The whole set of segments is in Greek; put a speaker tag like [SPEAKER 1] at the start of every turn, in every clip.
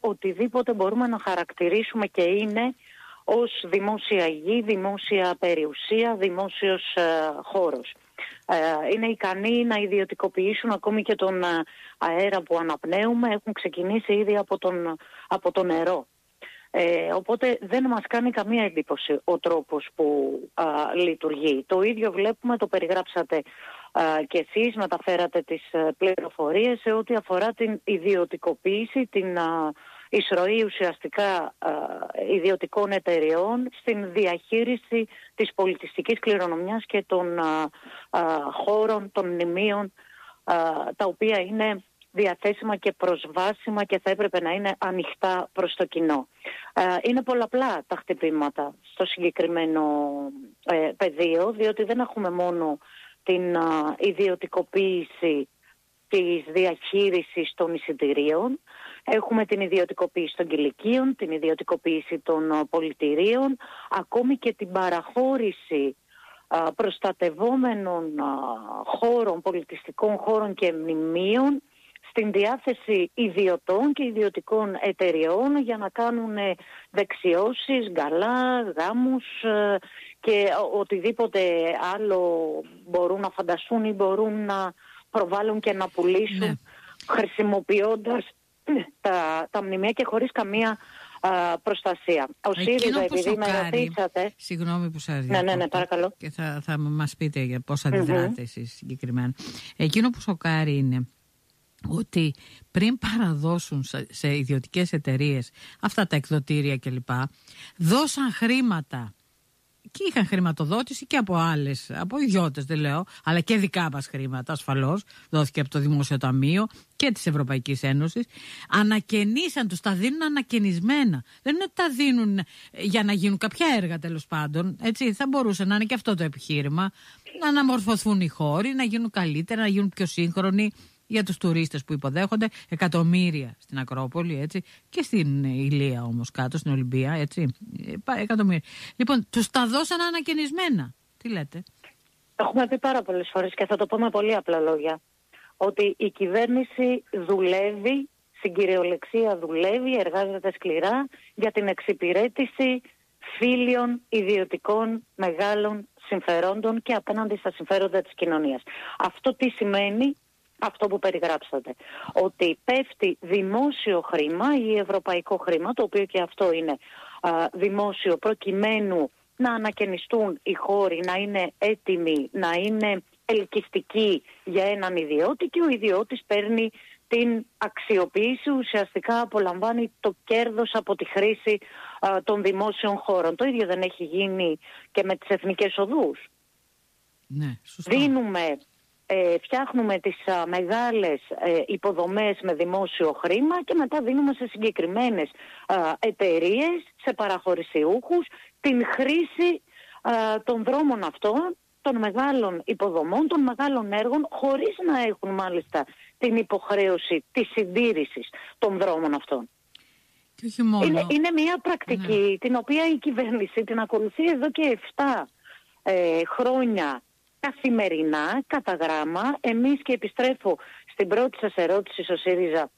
[SPEAKER 1] οτιδήποτε μπορούμε να χαρακτηρίσουμε και είναι ως δημόσια γη, δημόσια περιουσία, δημόσιος χώρος. Είναι ικανοί να ιδιωτικοποιήσουν ακόμη και τον αέρα που αναπνέουμε. Έχουν ξεκινήσει ήδη από το νερό. Οπότε δεν μας κάνει καμία εντύπωση ο τρόπος που λειτουργεί. Το ίδιο βλέπουμε, το περιγράψατε και εσείς, μεταφέρατε τις πληροφορίες σε ό,τι αφορά την ιδιωτικοποίηση, την εισρωή ουσιαστικά ιδιωτικών εταιριών στην διαχείριση της πολιτιστικής κληρονομιάς και των χώρων, των μνημείων, τα οποία είναι διαθέσιμα και προσβάσιμα και θα έπρεπε να είναι ανοιχτά προς το κοινό. Είναι πολλαπλά τα χτυπήματα στο συγκεκριμένο πεδίο, διότι δεν έχουμε μόνο την ιδιωτικοποίηση της διαχείρισης των εισιτηρίων, έχουμε την ιδιωτικοποίηση των κηλικίων, την ιδιωτικοποίηση των πολιτηρίων, ακόμη και την παραχώρηση προστατευόμενων χώρων, πολιτιστικών χώρων και μνημείων στην διάθεση ιδιωτών και ιδιωτικών εταιριών για να κάνουν δεξιώσεις, γκαλά, γάμους και οτιδήποτε άλλο μπορούν να φανταστούν ή μπορούν να προβάλλουν και να πουλήσουν, χρησιμοποιώντας τα μνημεία και χωρίς καμία προστασία. Ο ΣΥΡΙΖΑ, επειδή με ρωτήσατε...
[SPEAKER 2] Συγγνώμη που σας διακόπτω.
[SPEAKER 1] Ναι, παρακαλώ.
[SPEAKER 2] Και θα μας πείτε για πώς αντιδράτε εσείς συγκεκριμένα. Εκείνο που σοκάρει είναι ότι πριν παραδώσουν σε ιδιωτικές εταιρείες αυτά τα εκδοτήρια κλπ, δώσαν χρήματα και είχαν χρηματοδότηση και από άλλες, από ιδιώτες δεν λέω, αλλά και δικά μας χρήματα ασφαλώς, δόθηκε από το Δημόσιο Ταμείο και της Ευρωπαϊκής Ένωσης. Ανακαινήσαν τους, τα δίνουν ανακαινισμένα. Δεν είναι ότι τα δίνουν για να γίνουν κάποια έργα τέλος πάντων, έτσι, θα μπορούσε να είναι και αυτό το επιχείρημα, να αναμορφωθούν οι χώροι, να γίνουν καλύτερα, να γίνουν πιο σύγχρονοι για τους τουρίστες που υποδέχονται, εκατομμύρια στην Ακρόπολη, έτσι, και στην Ηλία όμως κάτω, στην Ολυμπία, έτσι, εκατομμύρια. Λοιπόν, τους τα δώσαν ανακαινισμένα. Τι λέτε?
[SPEAKER 1] Έχουμε πει πάρα πολλές φορές και θα το πω με πολύ απλά λόγια, ότι η κυβέρνηση δουλεύει, στην κυριολεξία δουλεύει, εργάζεται σκληρά για την εξυπηρέτηση φίλιων ιδιωτικών μεγάλων συμφερόντων και απέναντι στα συμφέροντα της κοινωνίας. Αυτό τι σημαίνει? Αυτό που περιγράψατε, ότι πέφτει δημόσιο χρήμα ή ευρωπαϊκό χρήμα, το οποίο και αυτό είναι δημόσιο, προκειμένου να ανακαινιστούν οι χώροι, να είναι έτοιμοι, να είναι ελκυστικοί για έναν ιδιώτη, και ο ιδιώτης παίρνει την αξιοποίηση, ουσιαστικά απολαμβάνει το κέρδος από τη χρήση των δημόσιων χώρων. Το ίδιο δεν έχει γίνει και με τις εθνικές οδούς.
[SPEAKER 2] Ναι, σωστά.
[SPEAKER 1] Φτιάχνουμε τις μεγάλες υποδομές με δημόσιο χρήμα και μετά δίνουμε σε συγκεκριμένες εταιρείες, σε παραχωρησιούχους, την χρήση των δρόμων αυτών, των μεγάλων υποδομών, των μεγάλων έργων, χωρίς να έχουν μάλιστα την υποχρέωση της συντήρησης των δρόμων αυτών.
[SPEAKER 2] Και όχι μόνο.
[SPEAKER 1] Είναι μια πρακτική την οποία η κυβέρνηση την ακολουθεί εδώ και 7 χρόνια καθημερινά, κατά γράμμα. Εμείς, και επιστρέφω στην πρώτη σας ερώτηση στο ΣΥΡΙΖΑ,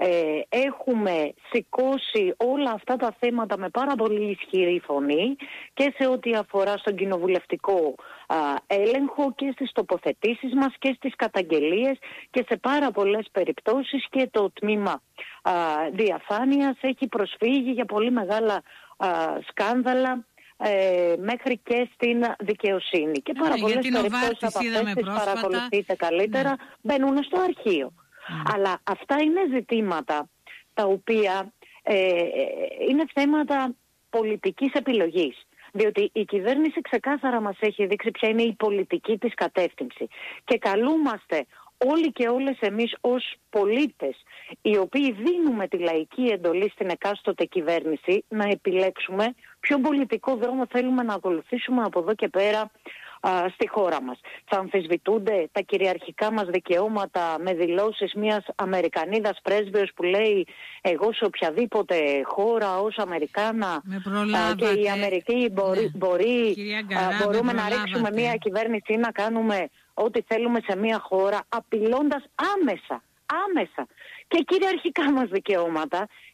[SPEAKER 1] έχουμε σηκώσει όλα αυτά τα θέματα με πάρα πολύ ισχυρή φωνή και σε ό,τι αφορά στον κοινοβουλευτικό έλεγχο και στις τοποθετήσεις μας και στις καταγγελίες, και σε πάρα πολλές περιπτώσεις και το τμήμα διαφάνειας έχει προσφύγει για πολύ μεγάλα σκάνδαλα μέχρι και στην δικαιοσύνη. Και πάρα πολλές περιπτώσεις από αυτές τις παρακολουθείτε καλύτερα, μπαίνουν στο αρχείο. Αλλά αυτά είναι ζητήματα τα οποία είναι θέματα πολιτικής επιλογής. Διότι η κυβέρνηση ξεκάθαρα μας έχει δείξει ποια είναι η πολιτική της κατεύθυνση. Και καλούμαστε όλοι και όλες εμείς ως πολίτες, οι οποίοι δίνουμε τη λαϊκή εντολή στην εκάστοτε κυβέρνηση, να επιλέξουμε ποιο πολιτικό δρόμο θέλουμε να ακολουθήσουμε από εδώ και πέρα στη χώρα μας. Θα αμφισβητούνται τα κυριαρχικά μας δικαιώματα με δηλώσεις μιας Αμερικανίδας πρέσβεως που λέει «εγώ σε οποιαδήποτε χώρα ως Αμερικάνα και η Αμερική μπορούμε να ρίξουμε μια κυβέρνηση ή να κάνουμε ό,τι θέλουμε σε μια χώρα», απειλώντας άμεσα και κυριαρχικά μας δικαιώματα